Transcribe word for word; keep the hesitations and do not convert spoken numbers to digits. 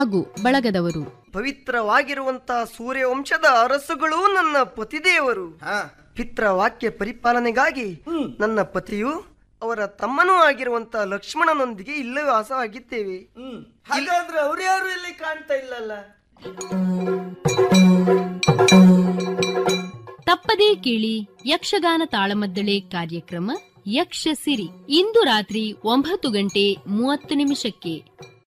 ಹಾಗೂ ಬಳಗದವರು. ಪವಿತ್ರವಾಗಿರುವಂತಹ ಸೂರ್ಯವಂಶದ ಅರಸುಗಳು ನನ್ನ ಪತಿದೇವರು. ಪಿತೃವಾಕ್ಯ ಪರಿಪಾಲನೆಗಾಗಿ ನನ್ನ ಪತಿಯು ಅವರ ತಮ್ಮನೂ ಆಗಿರುವಂತಹ ಲಕ್ಷ್ಮಣನೊಂದಿಗೆ ಇಲ್ಲೇ ವಾಸವಾಗಿದ್ದೇವೆ. ಹಾಗಾದ್ರೆ ಅವ್ರು ಯಾರು ಇಲ್ಲಿ ಕಾಣ್ತಾ ಇಲ್ಲಲ್ಲ? ತಪ್ಪದೇ ಕೇಳಿ ಯಕ್ಷಗಾನ ತಾಳಮದ್ದಳೆ ಕಾರ್ಯಕ್ರಮ ಯಕ್ಷ ಸಿರಿ ಇಂದು ರಾತ್ರಿ ಒಂಬತ್ತು ಗಂಟೆ ಮೂವತ್ತು ನಿಮಿಷಕ್ಕೆ.